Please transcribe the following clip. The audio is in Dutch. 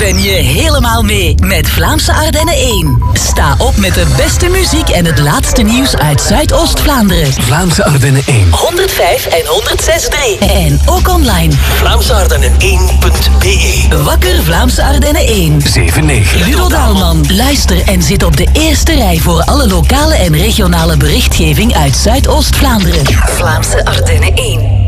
ben je helemaal mee met Vlaamse Ardennen 1. Sta op met de beste muziek en het laatste nieuws uit Zuidoost-Vlaanderen. Vlaamse Ardennen 1. 105 en 106.3. En ook online. VlaamseArdennen1.be. Wakker Vlaamse Ardennen 1. 7-9. Ludo Daalman. Luister en zit op de eerste rij voor alle lokale en regionale berichtgeving uit Zuidoost-Vlaanderen. Vlaamse Ardennen 1.